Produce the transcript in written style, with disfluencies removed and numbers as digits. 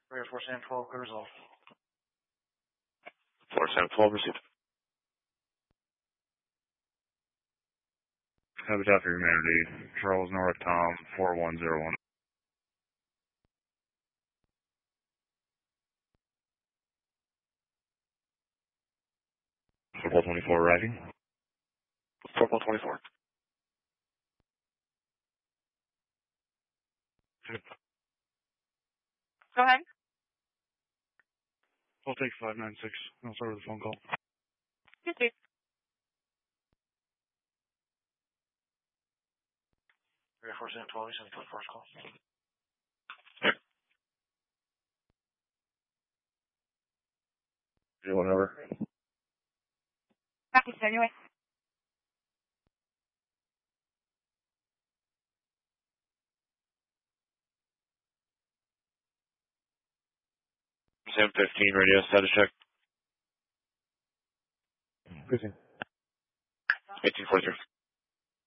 Air Force M12, good result. Force M12 received. Habitat for Humanity, Charles North Tom 4101. 424 arriving. 424. Go ahead. I'll take 596. I'll start with a phone call. Yes, please. Air Force M12, you send the first call. Whatever. Copy, sir. Anyway. Sam 15 radio status check. 15. 1843.